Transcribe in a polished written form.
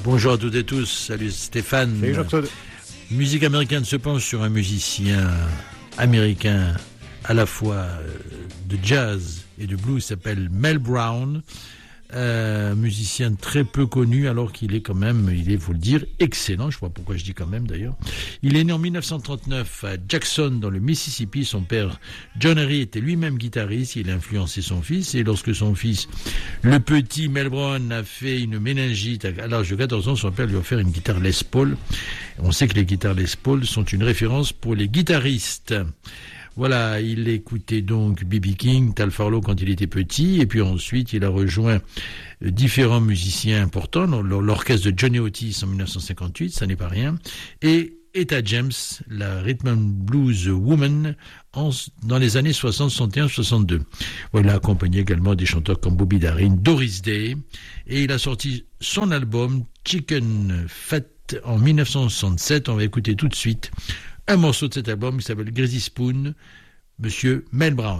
Bonjour à toutes et tous, salut Stéphane. Salut Jean-Claude. Musique américaine se penche sur un musicien américain à la fois de jazz et de blues, il s'appelle Mel Brown. Musicien très peu connu alors qu'il est quand même, il faut le dire, excellent. Je ne sais pas pourquoi je dis quand même d'ailleurs. Il est né en 1939 à Jackson dans le Mississippi. Son père John Henry était lui-même guitariste. Il a influencé son fils et lorsque son fils, le petit Mel Brown, a fait une méningite à l'âge de 14 ans, son père lui a offert une guitare Les Paul. On sait que les guitares Les Paul sont une référence pour les guitaristes. Voilà, il écoutait donc B.B. King, Tal Farlow quand il était petit, et puis ensuite il a rejoint différents musiciens importants, l'orchestre de Johnny Otis en 1958, ça n'est pas rien, et Etta James, la rhythm and blues woman, dans les années 60, 61, 62. Voilà, il a accompagné également des chanteurs comme Bobby Darin, Doris Day, et il a sorti son album Chicken Fat en 1967. On va écouter tout de suite un morceau de cet album qui s'appelle Greasy Spoon, Monsieur Mel Brown.